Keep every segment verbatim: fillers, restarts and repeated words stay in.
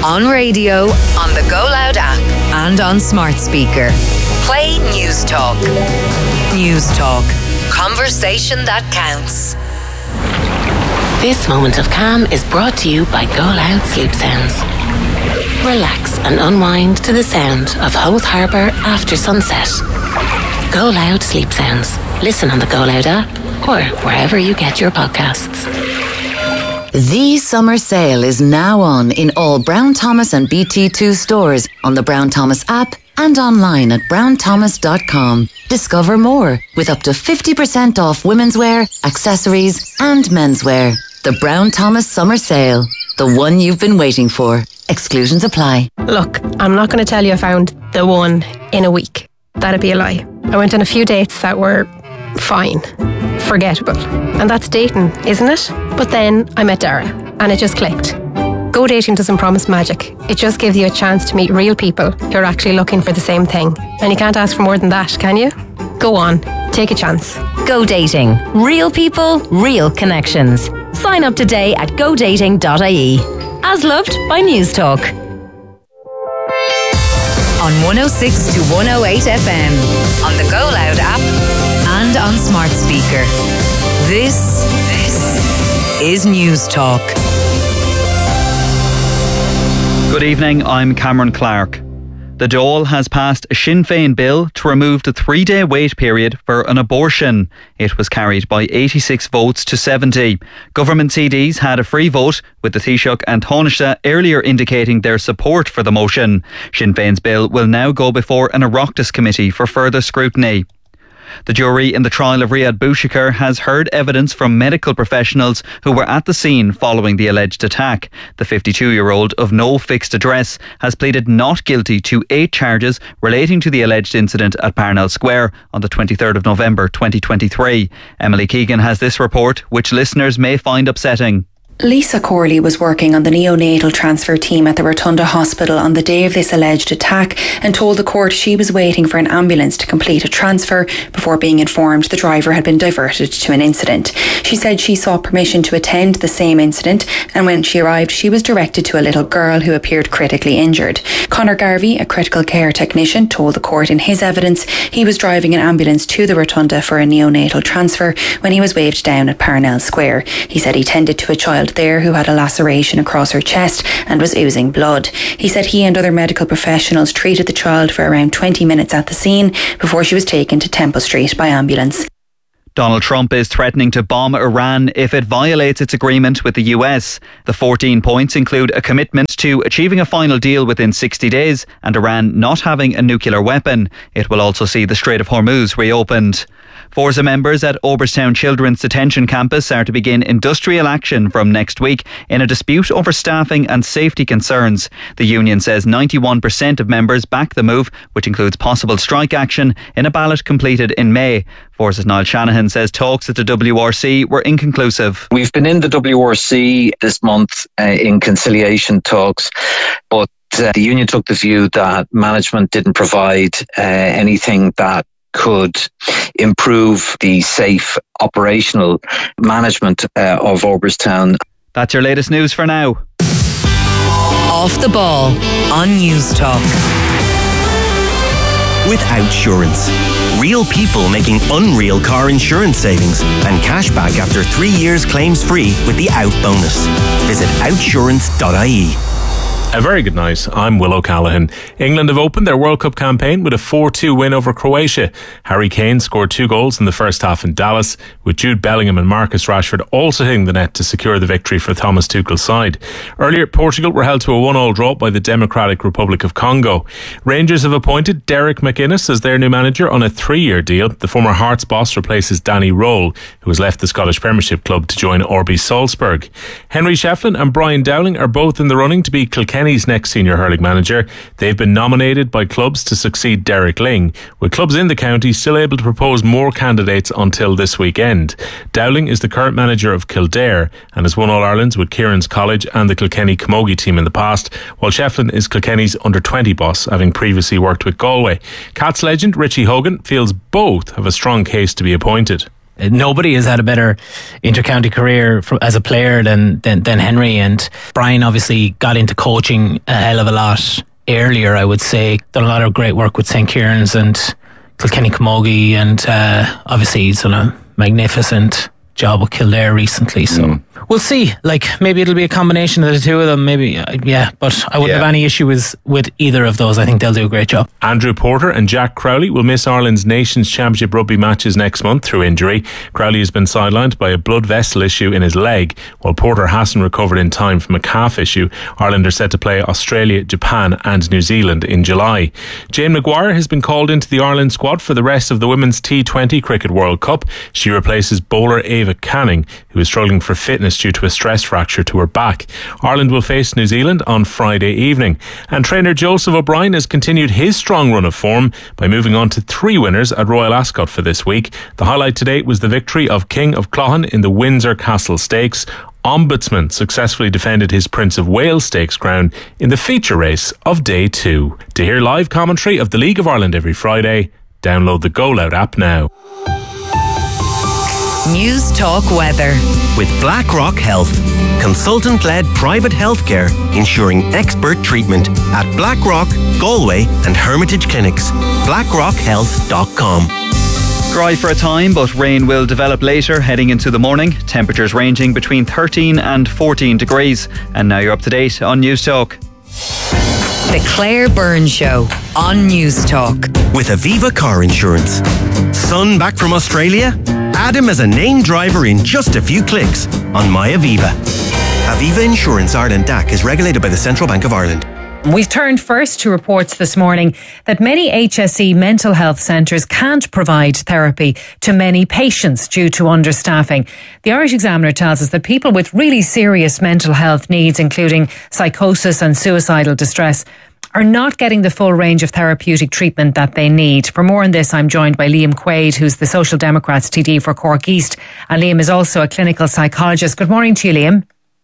On radio, on the Go Loud app, and on smart speaker. Play News Talk. News Talk. Conversation that counts. This moment of calm is brought to you by Go Loud Sleep Sounds. Relax and unwind to the sound of Howth Harbour after sunset. Go Loud Sleep Sounds. Listen on the Go Loud app or wherever you get your podcasts. The summer sale is now on in all Brown Thomas and B T two stores, on the Brown Thomas app and online at brown thomas dot com. Discover more with up to fifty percent off women's wear, accessories and menswear. The Brown Thomas Summer Sale. The one you've been waiting for. Exclusions apply. Look, I'm not going to tell you I found the one in a week. That'd be a lie. I went on a few dates that were fine, forgettable. And that's dating, isn't it? But then I met Dara and it just clicked. Go dating doesn't promise magic. It just gives you a chance to meet real people who are actually looking for the same thing. And you can't ask for more than that, can you? Go on, take a chance. Go dating. Real people, real connections. Sign up today at go dating dot I E. As loved by News Talk. On one oh six to one oh eight F M, on the Go Loud app, and on smart speaker. This, this is News Talk. Good evening, I'm Cameron Clark. The Dáil has passed a Sinn Féin bill to remove the three-day wait period for an abortion. It was carried by eighty-six votes to seventy. Government C Ds had a free vote, with the Taoiseach and Taoiseach earlier indicating their support for the motion. Sinn Féin's bill will now go before an Oireachtas committee for further scrutiny. The jury in the trial of Riyad Bouchikar has heard evidence from medical professionals who were at the scene following the alleged attack. The fifty-two-year-old of no fixed address has pleaded not guilty to eight charges relating to the alleged incident at Parnell Square on the twenty-third of November twenty twenty-three. Emily Keegan has this report, which listeners may find upsetting. Lisa Corley was working on the neonatal transfer team at the Rotunda Hospital on the day of this alleged attack and told the court she was waiting for an ambulance to complete a transfer before being informed the driver had been diverted to an incident. She said she sought permission to attend the same incident, and when she arrived she was directed to a little girl who appeared critically injured. Conor Garvey, a critical care technician, told the court in his evidence he was driving an ambulance to the Rotunda for a neonatal transfer when he was waved down at Parnell Square. He said he tended to a child there who had a laceration across her chest and was oozing blood. He said he and other medical professionals treated the child for around twenty minutes at the scene before she was taken to Temple Street by ambulance. Donald Trump is threatening to bomb Iran if it violates its agreement with the U S. The fourteen points include a commitment to achieving a final deal within sixty days and Iran not having a nuclear weapon. It will also see the Strait of Hormuz reopened. Forza members at Oberstown Children's Detention Campus are to begin industrial action from next week in a dispute over staffing and safety concerns. The union says ninety-one percent of members back the move, which includes possible strike action in a ballot completed in May. Forza's Niall Shanahan says talks at the W R C were inconclusive. We've been in the W R C this month uh, in conciliation talks, but uh, the union took the view that management didn't provide uh, anything that could improve the safe operational management uh, of Oberstown. That's your latest news for now. Off the ball on News Talk. With Outsurance. Real people making unreal car insurance savings and cash back after three years claims free with the Out bonus. Visit outsurance dot I E. A very good night. I'm Will O'Callaghan. England have opened their World Cup campaign with a four two win over Croatia. Harry Kane scored two goals in the first half in Dallas, with Jude Bellingham and Marcus Rashford also hitting the net to secure the victory for Thomas Tuchel's side. Earlier, Portugal were held to a one all draw by the Democratic Republic of Congo. Rangers have appointed Derek McInnes as their new manager on a three-year deal. The former Hearts boss replaces Danny Roll, who has left the Scottish Premiership club to join R B Salzburg. Henry Shefflin and Brian Dowling are both in the running to be Kilkenny next senior hurling manager. They've been nominated by clubs to succeed Derek Ling, with clubs in the county still able to propose more candidates until this weekend. Dowling is the current manager of Kildare and has won All-Irelands with Kieran's College and the Kilkenny Camogie team in the past, while Shefflin is Kilkenny's under twenty boss, having previously worked with Galway. Cats legend Richie Hogan feels both have a strong case to be appointed. Nobody has had a better inter-county career for, as a player than, than than Henry, and Brian obviously got into coaching a hell of a lot earlier, I would say. Done a lot of great work with Saint Kieran's and Kilkenny Camogie, and uh, obviously he's done a magnificent job with Kildare recently, so mm. we'll see. Like, maybe it'll be a combination of the two of them, maybe, uh, yeah, but I wouldn't yeah. have any issue with, with either of those. I think they'll do a great job. Andrew Porter and Jack Crowley will miss Ireland's Nations Championship rugby matches next month through injury. Crowley has been sidelined by a blood vessel issue in his leg, while Porter hasn't recovered in time from a calf issue. Ireland are set to play Australia, Japan and New Zealand in July. Jane Maguire has been called into the Ireland squad for the rest of the Women's T twenty Cricket World Cup. She replaces bowler Ava Canning, who is struggling for fitness due to a stress fracture to her back. Ireland will face New Zealand on Friday evening. And trainer Joseph O'Brien has continued his strong run of form by moving on to three winners at Royal Ascot for this week. The highlight today was the victory of King of Clohan in the Windsor Castle Stakes. Ombudsman successfully defended his Prince of Wales Stakes crown in the feature race of day two. To hear live commentary of the League of Ireland every Friday, download the Go Loud app now. News Talk Weather. With BlackRock Health, consultant-led private healthcare ensuring expert treatment at BlackRock, Galway and Hermitage Clinics. blackrock health dot com. Dry for a time, but rain will develop later heading into the morning. Temperatures ranging between thirteen and fourteen degrees. And now you're up to date on News Talk. The Claire Byrne Show on News Talk. With Aviva Car Insurance. Son back from Australia? Add him as a named driver in just a few clicks on MyAviva. Aviva Insurance Ireland D A C is regulated by the Central Bank of Ireland. We've turned first to reports this morning that many H S E mental health centres can't provide therapy to many patients due to understaffing. The Irish Examiner tells us that people with really serious mental health needs, including psychosis and suicidal distress, are not getting the full range of therapeutic treatment that they need. For more on this, I'm joined by Liam Quaid, who's the Social Democrats T D for Cork East. And Liam is also a clinical psychologist. Good morning to you, Liam.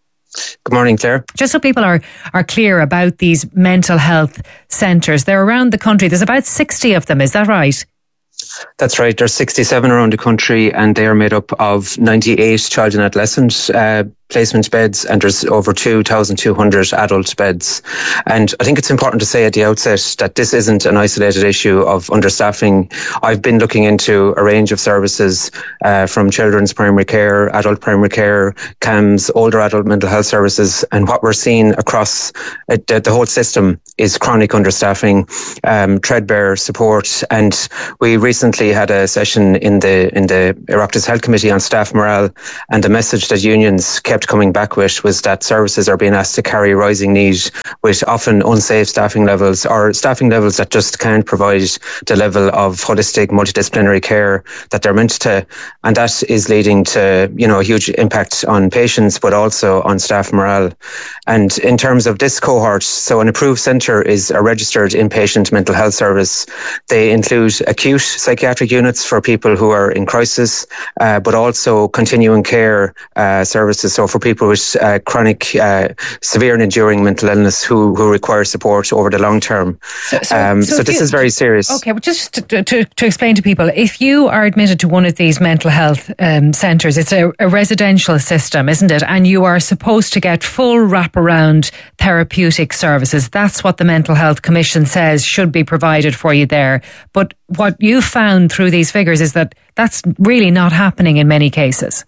Good morning, Claire. Just so people are, are clear about these mental health centres, they're around the country. There's about sixty of them, is that right? That's right. There's sixty-seven around the country, and they are made up of ninety-eight child and adolescent uh, placement beds, and there's over two thousand two hundred adult beds. And I think it's important to say at the outset that this isn't an isolated issue of understaffing. I've been looking into a range of services uh, from children's primary care, adult primary care, C A M S, older adult mental health services, and what we're seeing across uh, the, the whole system is chronic understaffing, um, threadbare support. And we recently had a session in the in the Oireachtas Health Committee on staff morale, and the message that unions kept coming back with was that services are being asked to carry rising need with often unsafe staffing levels, or staffing levels that just can't provide the level of holistic multidisciplinary care that they're meant to, and that is leading to, you know, a huge impact on patients but also on staff morale. And in terms of this cohort, so an approved centre is a registered inpatient mental health service. They include acute psychiatric units for people who are in crisis, uh, but also continuing care uh, services, so for people with uh, chronic, uh, severe and enduring mental illness who, who require support over the long term. So, so, um, so, so this you, is very serious. Okay, well, just to, to, to explain to people, if you are admitted to one of these mental health um, centres, it's a, a residential system, isn't it? And you are supposed to get full wraparound therapeutic services. That's what the Mental Health Commission says should be provided for you there. But what you found through these figures is that that's really not happening in many cases.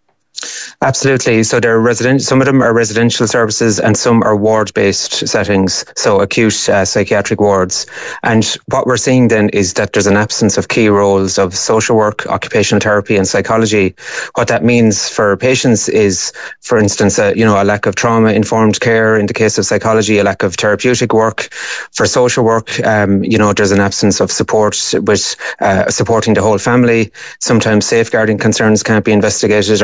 Absolutely. So they're resident. Some of them are residential services, and some are ward-based settings, so acute uh, psychiatric wards. And what we're seeing then is that there's an absence of key roles of social work, occupational therapy, and psychology. What that means for patients is, for instance, a, you know, a lack of trauma-informed care in the case of psychology, a lack of therapeutic work. For social work, um, you know, there's an absence of support with uh, supporting the whole family. Sometimes safeguarding concerns can't be investigated, or domestic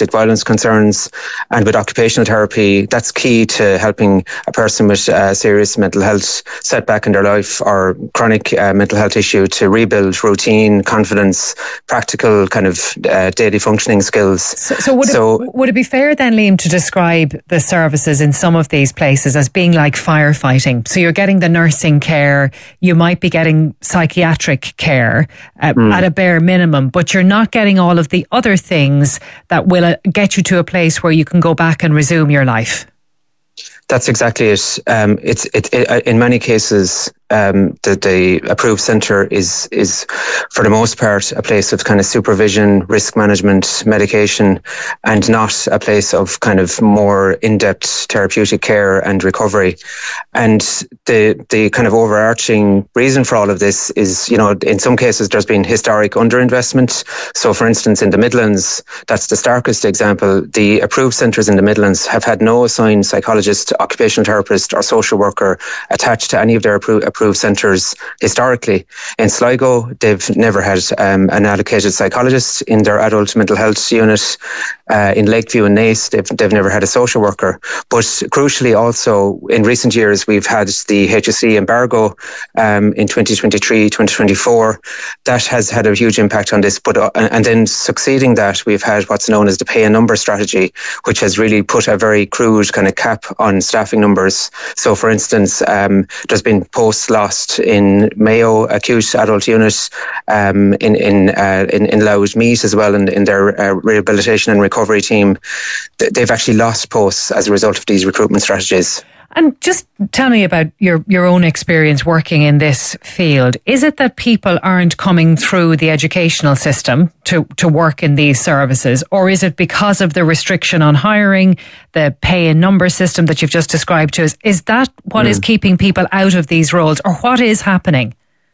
domestic violence concerns. And with occupational therapy, that's key to helping a person with uh, serious mental health setback in their life or chronic uh, mental health issue to rebuild routine, confidence, practical kind of uh, daily functioning skills. So, so, would, so it, would it be fair then, Liam, to describe the services in some of these places as being like firefighting? So you're getting the nursing care, you might be getting psychiatric care uh, mm. at a bare minimum, but you're not getting all of the other things that will uh, get you to a place where you can go back and resume your life. That's exactly it. Um, it's it, it in many cases. Um, the, the approved centre is is for the most part a place of kind of supervision, risk management, medication, and not a place of kind of more in-depth therapeutic care and recovery. And the the kind of overarching reason for all of this is, you know, in some cases there's been historic underinvestment. So, for instance, in the Midlands, that's the starkest example. The approved centres in the Midlands have had no assigned psychologist, occupational therapist, or social worker attached to any of their approved approved centres historically. In Sligo, they've never had um, an allocated psychologist in their adult mental health unit. Uh, in Lakeview and Naas, they've, they've never had a social worker. But crucially also, in recent years, we've had the H S E embargo um, in twenty twenty-three, twenty twenty-four. That has had a huge impact on this. But uh, And then succeeding that, we've had what's known as the pay a number strategy, which has really put a very crude kind of cap on staffing numbers. So, for instance, um, there's been posts lost in Mayo acute adult unit, um, in in uh, in, in Louth Meath as well, in, in their uh, rehabilitation and recovery team. They've actually lost posts as a result of these recruitment strategies. And just tell me about your, your own experience working in this field. Is it that people aren't coming through the educational system to, to work in these services? Or is it because of the restriction on hiring, the pay and number system that you've just described to us? Is that what mm. is keeping people out of these roles? Or what is happening?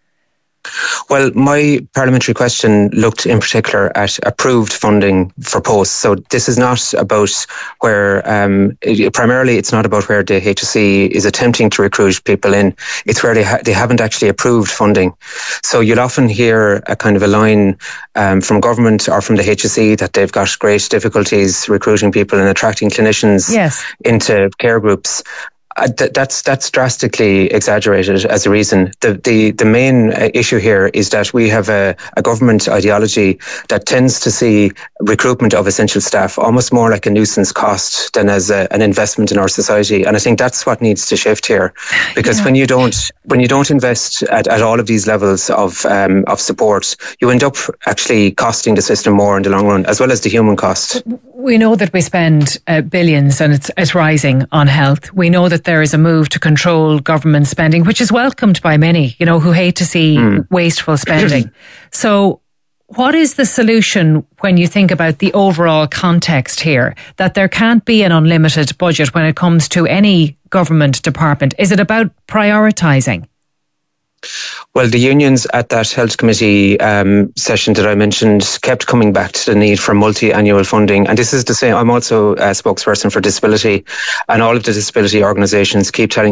Well, my parliamentary question looked in particular at approved funding for posts. So this is not about where, um, it, primarily it's not about where the H S E is attempting to recruit people in. It's where they ha- they haven't actually approved funding. So you'll often hear a kind of a line um, from government or from the H S E that they've got great difficulties recruiting people and attracting clinicians yes. into care groups. Uh, th- that's that's drastically exaggerated as a reason. The the the main issue here is that we have a, a government ideology that tends to see recruitment of essential staff almost more like a nuisance cost than as a, an investment in our society. And I think that's what needs to shift here, because yeah. when you don't when you don't invest at, at all of these levels of um, of support, you end up actually costing the system more in the long run, as well as the human cost. We know that we spend uh, billions and it's, it's rising on health. We know that there is a move to control government spending, which is welcomed by many, you know, who hate to see mm. wasteful spending. So what is the solution when you think about the overall context here, that there can't be an unlimited budget when it comes to any government department? Is it about prioritising? Well, the unions at that health committee um, session that I mentioned kept coming back to the need for multi-annual funding. And this is the same. I'm also a spokesperson for disability, and all of the disability organisations keep telling